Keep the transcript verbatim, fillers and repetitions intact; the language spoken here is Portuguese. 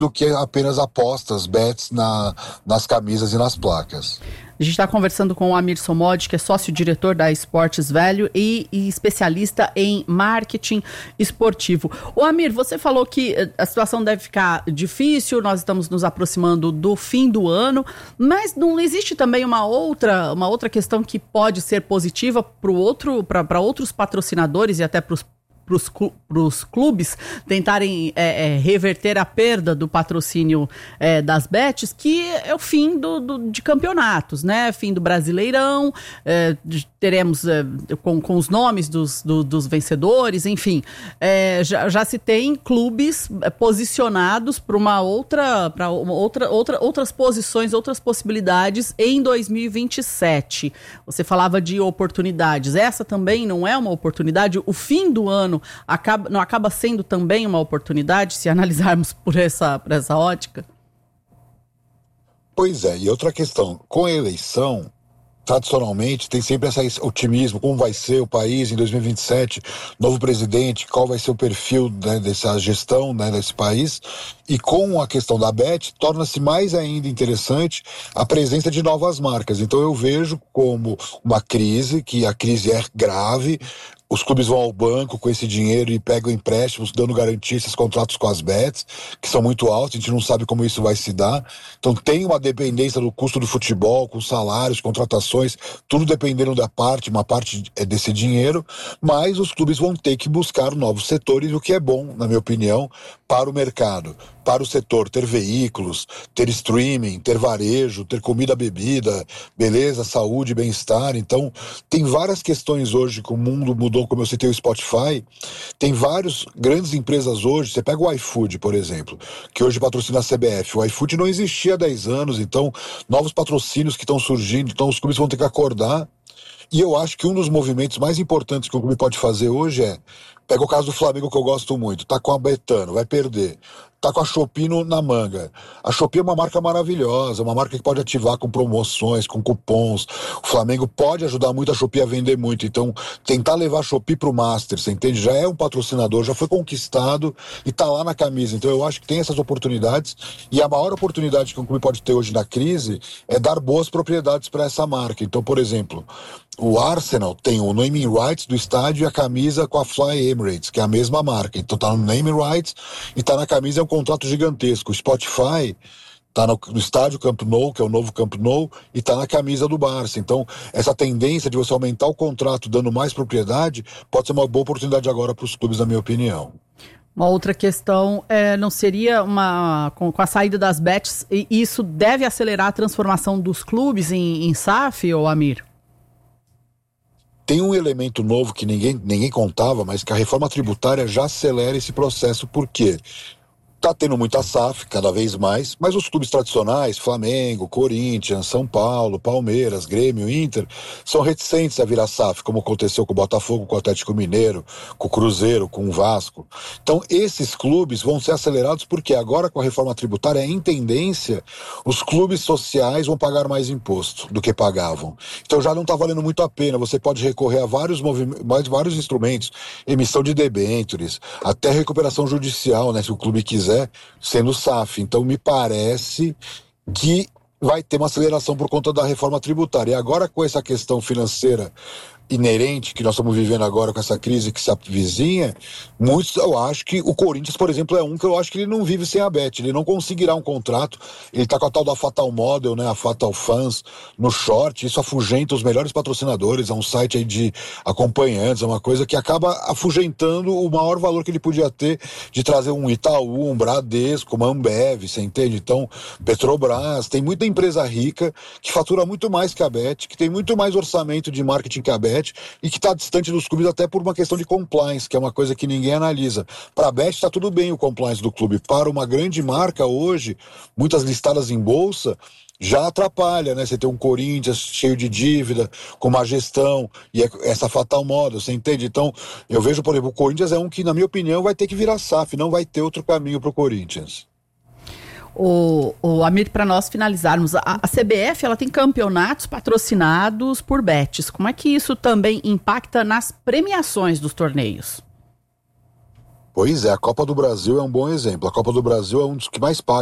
do que apenas apostas, bets na, nas camisas e nas placas. A gente está conversando com o Amir Somodi, que é sócio-diretor da Sports Value e, e especialista em marketing esportivo. O Amir, você falou que a situação deve ficar difícil, nós estamos nos aproximando do fim do ano, mas não existe também uma outra, uma outra questão que pode ser positiva para outro, para outros patrocinadores e até para os para os clubes tentarem é, é, reverter a perda do patrocínio é, das bets, que é o fim do, do, de campeonatos, né? Fim do Brasileirão, é, teremos é, com, com os nomes dos, do, dos vencedores, enfim, é, já, já se tem clubes posicionados para uma outra, para uma outra, outra, outras posições, outras possibilidades em dois mil e vinte e sete. Você falava de oportunidades, essa também não é uma oportunidade? O fim do ano Acaba, não acaba sendo também uma oportunidade, se analisarmos por essa, por essa ótica? Pois é, e outra questão, com a eleição, tradicionalmente tem sempre esse otimismo, como vai ser o país em dois mil e vinte e sete, novo presidente, qual vai ser o perfil, né, dessa gestão, né, desse país, e com a questão da bet, torna-se mais ainda interessante a presença de novas marcas. Então eu vejo como uma crise, que a crise é grave, os clubes vão ao banco com esse dinheiro e pegam empréstimos, dando garantia esses contratos com as bets, que são muito altos, a gente não sabe como isso vai se dar. Então tem uma dependência do custo do futebol, com salários, contratações, tudo dependendo da parte, uma parte é desse dinheiro, mas os clubes vão ter que buscar novos setores, o que é bom, na minha opinião, para o mercado, para o setor, ter veículos, ter streaming, ter varejo, ter comida, bebida, beleza, saúde, bem-estar. Então tem várias questões hoje que o mundo mudou, como eu citei o Spotify, tem várias grandes empresas hoje, você pega o iFood, por exemplo, que hoje patrocina a C B F, o iFood não existia há dez anos, então novos patrocínios que estão surgindo, então os clubes vão ter que acordar, e eu acho que um dos movimentos mais importantes que o clube pode fazer hoje é, pega o caso do Flamengo que eu gosto muito, tá com a Betano, vai perder, tá com a Shopee no, na manga. A Shopee é uma marca maravilhosa, uma marca que pode ativar com promoções, com cupons. O Flamengo pode ajudar muito a Shopee a vender muito. Então, tentar levar a Shopee pro Master, você entende? Já é um patrocinador, já foi conquistado e tá lá na camisa. Então, eu acho que tem essas oportunidades. E a maior oportunidade que um clube pode ter hoje na crise é dar boas propriedades para essa marca. Então, por exemplo, o Arsenal tem o naming rights do estádio e a camisa com a Fly Emirates, que é a mesma marca. Então tá no naming rights e tá na camisa, é um contrato gigantesco. O Spotify tá no, no estádio Camp Nou, que é o novo Camp Nou, e tá na camisa do Barça. Então essa tendência de você aumentar o contrato dando mais propriedade pode ser uma boa oportunidade agora para os clubes, na minha opinião. Uma outra questão é, não seria uma, com, com a saída das bets, isso deve acelerar a transformação dos clubes em, em S A F, ou Amir? Tem um elemento novo que ninguém, ninguém contava, mas que a reforma tributária já acelera esse processo. Por quê? Tá tendo muita S A F, cada vez mais, mas os clubes tradicionais, Flamengo, Corinthians, São Paulo, Palmeiras, Grêmio, Inter, são reticentes a virar S A F, como aconteceu com o Botafogo, com o Atlético Mineiro, com o Cruzeiro, com o Vasco. Então, esses clubes vão ser acelerados porque agora, com a reforma tributária, em tendência, os clubes sociais vão pagar mais imposto do que pagavam. Então, já não está valendo muito a pena. Você pode recorrer a vários, movimentos, vários instrumentos, emissão de debêntures, até recuperação judicial, né, se o clube quiser, sendo S A F. Então me parece que vai ter uma aceleração por conta da reforma tributária. E agora, com essa questão financeira inerente que nós estamos vivendo agora, com essa crise que se avizinha, muitos, eu acho que o Corinthians, por exemplo, é um que eu acho que ele não vive sem a bet, ele não conseguirá um contrato, ele tá com a tal da Fatal Model, né, a Fatal Fans no short, isso afugenta os melhores patrocinadores, é um site aí de acompanhantes, é uma coisa que acaba afugentando o maior valor que ele podia ter de trazer um Itaú, um Bradesco, uma Ambev, você entende? Então, Petrobras, tem muita empresa rica que fatura muito mais que a bet, que tem muito mais orçamento de marketing que a bet, e que está distante dos clubes até por uma questão de compliance, que é uma coisa que ninguém analisa. Para a bet está tudo bem o compliance do clube. Para uma grande marca hoje, muitas listadas em bolsa, já atrapalha, né? Você tem um Corinthians cheio de dívida, com uma gestão, e é essa fatal moda, você entende? Então, eu vejo, por exemplo, o Corinthians é um que, na minha opinião, vai ter que virar S A F, não vai ter outro caminho para o Corinthians. O, o Amir, para nós finalizarmos, a, a C B F ela tem campeonatos patrocinados por bets. Como é que isso também impacta nas premiações dos torneios? Pois é, a Copa do Brasil é um bom exemplo. A Copa do Brasil é um dos que mais paga